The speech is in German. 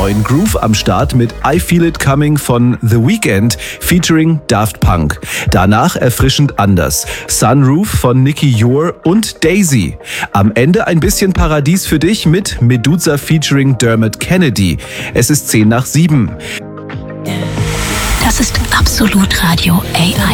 neuen Groove am Start mit I Feel It Coming von The Weeknd featuring Daft Punk. Danach erfrischend anders. Sunroof von Nicky Ure und Daisy. Am Ende ein bisschen Paradies für dich mit Meduza featuring Dermot Kennedy. Es ist 6:10. Das ist Absolut Radio AI.